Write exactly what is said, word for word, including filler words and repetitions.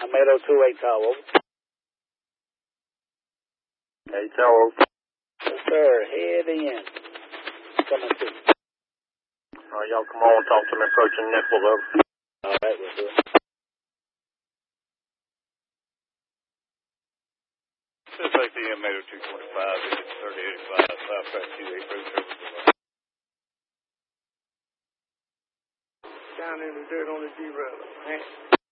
I'm eight oh two eight Tower. eight Tower. Yes, sir. Head in. Coming through. All right, y'all come on, talk to me, approaching Nickel, over. All right, we'll do it. This is A T M eight oh two twenty-five, it's thirty eighty-five, five track two eight, road service. Down in the dirt on the D-road, man.